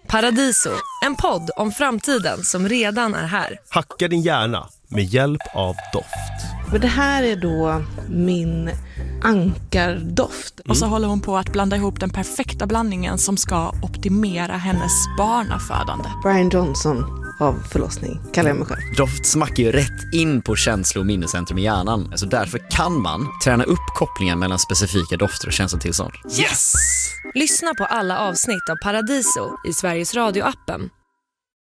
Paradiso, en podd om framtiden som redan är här. Hacka din hjärna med hjälp av doft. Och det här är då min ankardoft. Och så håller hon på att blanda ihop den perfekta blandningen som ska optimera hennes barnafödande. Brian Johnson av förlossning, kallar jag mig själv. Doft smackar ju rätt in på känslo- och minnescentrum i hjärnan. Alltså därför kan man träna upp kopplingen mellan specifika dofter och känslotillstånd. Yes! Lyssna på alla avsnitt av Paradiso i Sveriges Radio-appen